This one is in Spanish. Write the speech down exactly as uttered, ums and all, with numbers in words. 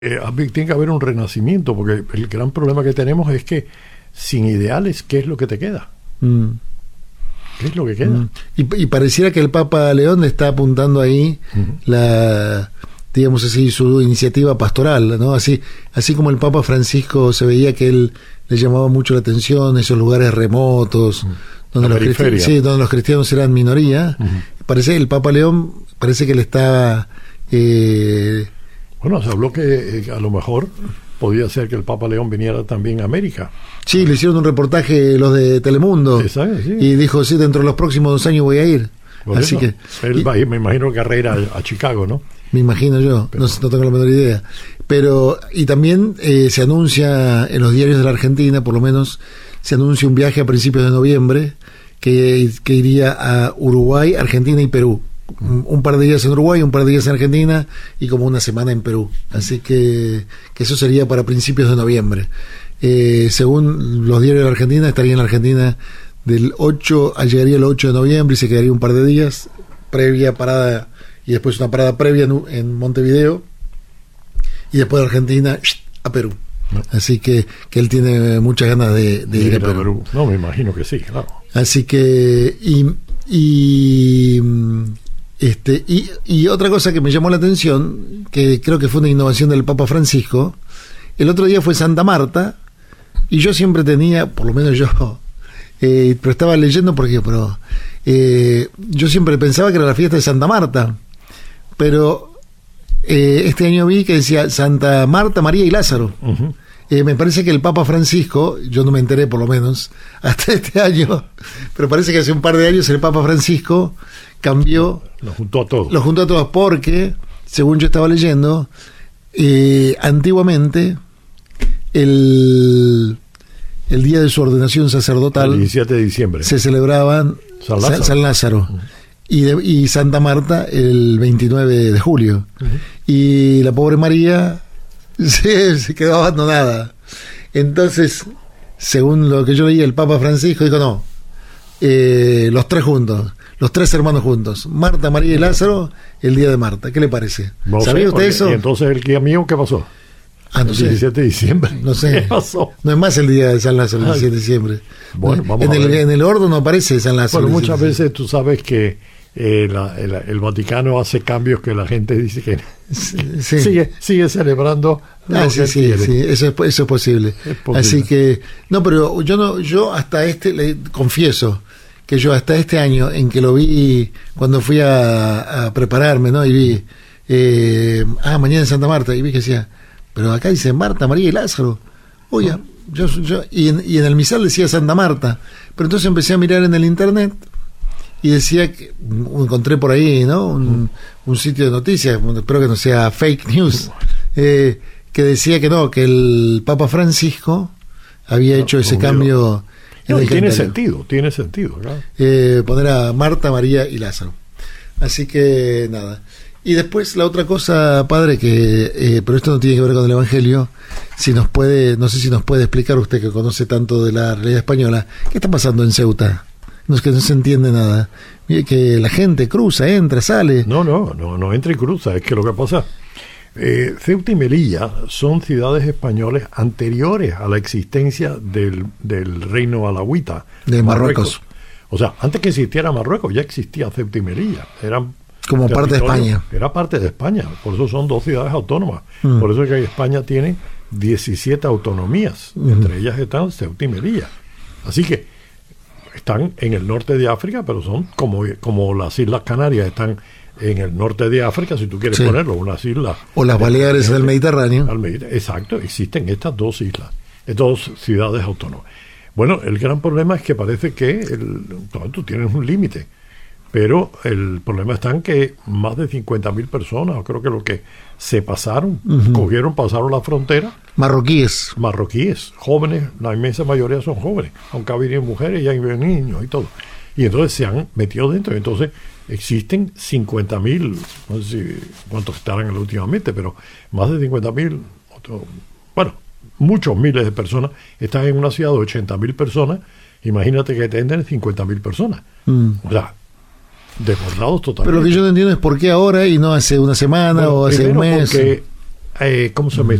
Eh, tiene que haber un renacimiento, porque el gran problema que tenemos es que sin ideales, ¿qué es lo que te queda? Mm. ¿Qué es lo que queda? Mm. Y, y pareciera que el Papa León está apuntando ahí uh-huh. la, digamos así, su iniciativa pastoral, ¿no? Así, así como el Papa Francisco se veía que él le llamaba mucho la atención esos lugares remotos, uh-huh. donde, los cristianos, sí, donde los cristianos eran minoría. Uh-huh. Parece que el Papa León parece que le está eh, Bueno, se habló que eh, a lo mejor podía ser que el Papa León viniera también a América. Sí, le hicieron un reportaje los de Telemundo. ¿Sabe? Sí. Y dijo, sí, dentro de los próximos dos años voy a ir. Por Así eso, que él va a ir, me imagino que a ir a, a Chicago, ¿no? Me imagino yo, pero, no, no tengo la menor idea. Pero, y también eh, se anuncia en los diarios de la Argentina, por lo menos, se anuncia un viaje a principios de noviembre que, que iría a Uruguay, Argentina y Perú. Un par de días en Uruguay, un par de días en Argentina y como una semana en Perú. Así que, que eso sería para principios de noviembre. Eh, según los diarios de la Argentina, estaría en la Argentina del ocho, llegaría el ocho de noviembre y se quedaría un par de días, previa parada y después una parada previa en, en Montevideo y después de Argentina a Perú. Así que, que él tiene muchas ganas de, de ir a Perú. Perú. No, me imagino que sí, claro. Así que y, y Este, y, y otra cosa que me llamó la atención, que creo que fue una innovación del Papa Francisco, el otro día fue Santa Marta, y yo siempre tenía, por lo menos yo, eh, pero estaba leyendo porque pero, eh, yo siempre pensaba que era la fiesta de Santa Marta, pero eh, este año vi que decía Santa Marta, María y Lázaro. Uh-huh. Eh, me parece que el Papa Francisco, yo no me enteré por lo menos hasta este año, pero parece que hace un par de años el Papa Francisco cambió, lo juntó a todos. Lo juntó a todos porque, según yo estaba leyendo, eh, antiguamente el, el día de su ordenación sacerdotal, el diecisiete de diciembre, se celebraban San Lázaro, San, San Lázaro uh-huh. y, de, y Santa Marta el veintinueve de julio. Uh-huh. Y la pobre María se, se quedó abandonada. Entonces, según lo que yo leí, el Papa Francisco dijo, no, eh, los tres juntos. Los tres hermanos juntos, Marta, María y Lázaro, el día de Marta. ¿Qué le parece? No ¿Sabía sé, usted eso? Y entonces el día mío, ¿qué pasó? Ah, no el sé. diecisiete de diciembre. No sé. ¿Qué pasó? No es más el día de San Lázaro, el diecisiete de diciembre. Bueno, vamos en a el, ver. En el orden no aparece San Lázaro. Bueno, muchas veces tú sabes que eh, la, el, el Vaticano hace cambios que la gente dice que sí. sigue, sigue celebrando. Ah, sí, sí, sí, eso es, eso es posible. Es posible. Así que, no, pero yo no, yo hasta este, le confieso, que yo hasta este año en que lo vi cuando fui a, a prepararme, ¿no? Y vi, eh, ah, mañana en Santa Marta, y vi que decía, pero acá dice Marta, María y Lázaro. Oye, yo, yo, y, en, y en el misal decía Santa Marta, pero entonces empecé a mirar en el internet y decía que, encontré por ahí, ¿no? Un, un sitio de noticias, espero que no sea fake news, eh, que decía que no, que el Papa Francisco había no, hecho ese no, cambio. No, tiene sentido, tiene sentido, claro. Eh, poner a Marta, María y Lázaro. Así que nada. Y después la otra cosa, padre, que eh, pero esto no tiene que ver con el Evangelio, si nos puede, no sé si nos puede explicar usted que conoce tanto de la realidad española, ¿qué está pasando en Ceuta? No es que no se entiende nada. Mire que la gente cruza, entra, sale. No, no, no, no entra y cruza, es que lo que pasa... Eh, Ceuta y Melilla son ciudades españolas anteriores a la existencia del, del reino alauita de Marruecos. Marruecos. O sea, antes que existiera Marruecos ya existía Ceuta y Melilla. Eran como parte de España. Era parte de España, por eso son dos ciudades autónomas. Mm. Por eso es que España tiene diecisiete autonomías, mm. entre ellas están Ceuta y Melilla. Así que están en el norte de África, pero son como, como las Islas Canarias están en el norte de África, si tú quieres sí. ponerlo, unas islas. O las Baleares del Mediterráneo. Al Mediterráneo. Exacto, existen estas dos islas, dos ciudades autónomas. Bueno, el gran problema es que parece que el, tú tienes un límite, pero el problema está en que más de cincuenta mil personas, o creo que lo que se pasaron, uh-huh. cogieron, pasaron la frontera. Marroquíes. Marroquíes, jóvenes, la inmensa mayoría son jóvenes, aunque había mujeres y hay niños y todo. Y entonces se han metido dentro, entonces existen cincuenta mil, no sé si cuántos estarán últimamente, pero más de cincuenta mil, bueno, muchos miles de personas están en una ciudad de ochenta mil personas. Imagínate que tienen cincuenta mil personas. Mm. O sea, desbordados totalmente. Pero lo que yo no entiendo es por qué ahora y no hace una semana bueno, o hace un mes. Porque eh, ¿cómo se llama?